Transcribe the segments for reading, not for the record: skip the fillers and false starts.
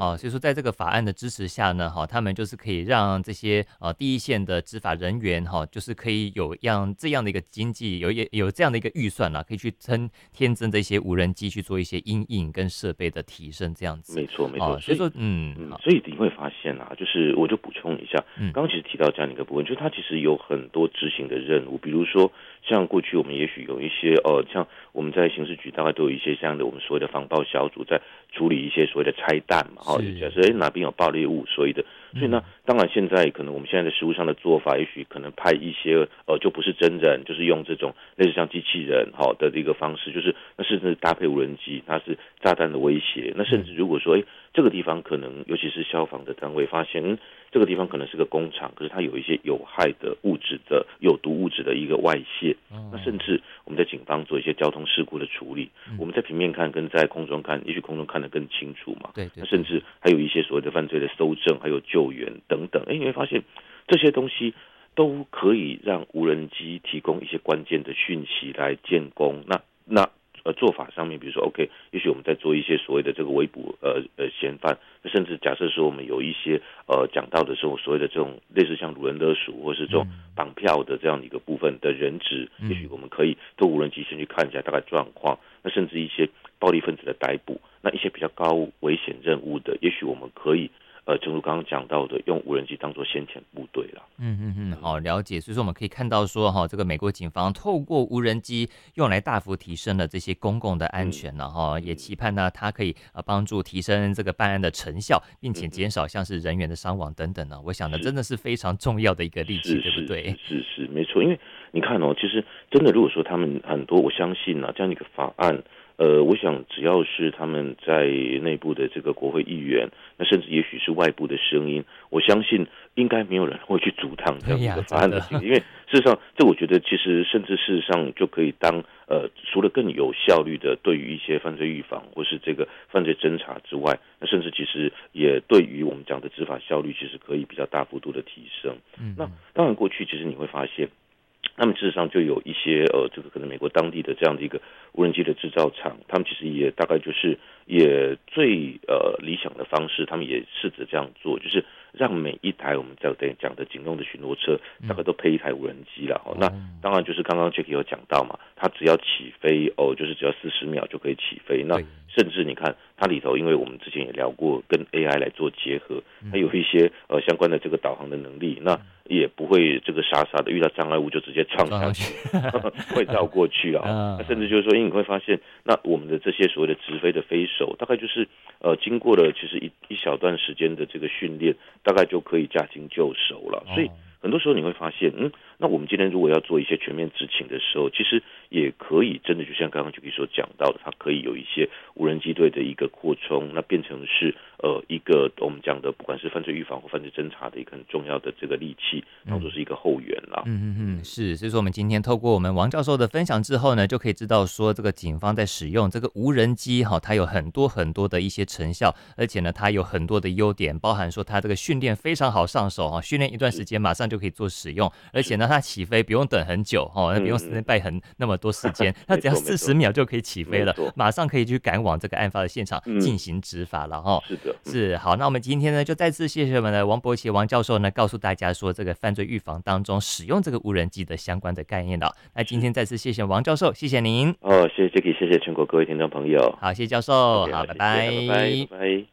所以说在这个法案的支持下呢，他们就是可以让这些第一线的执法人员就是可以有这样的一个经济，有这样的一个预算啦，可以去添增这些无人机去做一些因应跟设备的提升，这样子。 没错没错。 所以说所以你会发现啊，就是我就补充一下，刚刚其实提到这样的一个部分，就是它其实有很多执行的任务，比如说像过去我们也许有一些像我们在刑事局大概都有一些这样的我们所谓的防暴小组在处理一些所谓的拆弹嘛，假设哪边有爆裂物，所以呢，当然现在可能我们现在的实务上的做法，也许可能派一些就不是真人，就是用这种类似像机器人的一个方式，就是那甚至搭配无人机，它是炸弹的威胁。那甚至如果说这个地方可能尤其是消防的单位发现这个地方可能是个工厂，可是它有一些有害的物质的有毒物质的一个外泄，那甚至我们在警方做一些交通事故的处理，我们在平面看跟在空中看，也许空中看得更清楚嘛。 对， 那甚至还有一些所谓的犯罪的搜证，还有救援等等。你会发现这些东西都可以让无人机提供一些关键的讯息来建功。那做法上面，比如说 OK， 也许我们在做一些所谓的这个围捕嫌犯，甚至假设说我们有一些讲到的时候所谓的这种类似像掳人勒赎或是这种绑票的这样的一个部分的人质，也许我们可以做无人机先去看一下大概状况。那甚至一些暴力分子的逮捕，那一些比较高危险任务的，也许我们可以正如刚刚讲到的，用无人机当作先遣部队了。 好，了解。所以说我们可以看到说这个美国警方透过无人机用来大幅提升了这些公共的安全了也期盼呢它可以帮助提升这个办案的成效，并且减少像是人员的伤亡等等呢。我想呢真的是非常重要的一个利器，对不对？ 是没错。因为你看其实真的如果说他们很多，我相信这样的一个法案。我想只要是他们在内部的这个国会议员，那甚至也许是外部的声音，我相信应该没有人会去阻挡这样一个法案的进行。因为事实上，这我觉得其实甚至事实上就可以当除了更有效率的对于一些犯罪预防或是这个犯罪侦查之外，那甚至其实也对于我们讲的执法效率，其实可以比较大幅度的提升。那当然过去其实你会发现。他们事实上就有一些这个可能美国当地的这样的一个无人机的制造厂，他们其实也大概就是也最理想的方式，他们也试着这样做，就是让每一台我们讲的警用的巡逻车大概都配一台无人机了。那当然就是刚刚 Jacky 有讲到嘛，它只要起飞就是只要40秒就可以起飞。那甚至你看它里头，因为我们之前也聊过跟 AI 来做结合，它有一些相关的这个导航的能力，那也不会这个傻傻的遇到障碍物就直接撞下去，会绕过去那甚至就是说，因为你会发现，那我们的这些所谓的直飞的飞手，大概就是经过了其实一小段时间的这个训练，大概就可以驾轻就熟了。所以很多时候你会发现，那我们今天如果要做一些全面执勤的时候，其实也可以真的就像刚刚Jacky所讲到的，它可以有一些无人机队的一个扩充，那变成是一个我们讲的不管是犯罪预防或犯罪侦查的一个很重要的这个利器，当作是一个后援啦。 是，所以说我们今天透过我们王教授的分享之后呢，就可以知道说这个警方在使用这个无人机它有很多很多的一些成效，而且呢它有很多的优点，包含说它这个训练非常好上手训练一段时间马上就可以做使用，而且呢它起飞不用等很久不用spend那么多时间，它只要40秒就可以起飞了，马上可以去赶往这个案发的现场进行执法了是的， 是好。那我们今天呢就再次谢谢我们的王博奇王教授呢，告诉大家说这个犯罪预防当中使用这个无人机的相关的概念了。那今天再次谢谢王教授，谢谢您。 谢谢 Jacky， 谢谢全国各位听众朋友。 好，谢谢教授。好，拜拜。 拜拜。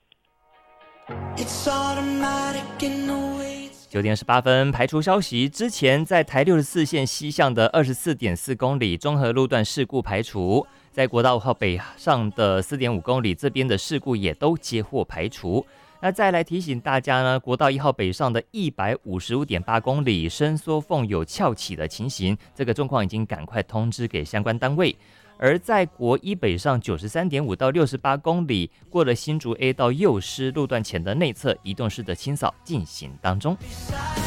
9点18分，排除消息，之前在台64线西向的24.4公里中和路段事故排除，在国道5号北上的4.5公里这边的事故也都接获排除。那再来提醒大家呢，国道1号北上的155.8公里伸缩缝有翘起的情形，这个状况已经赶快通知给相关单位。而在国一北上93.5到68公里，过了新竹 A 到幼师路段前的内侧移动式的清扫进行当中。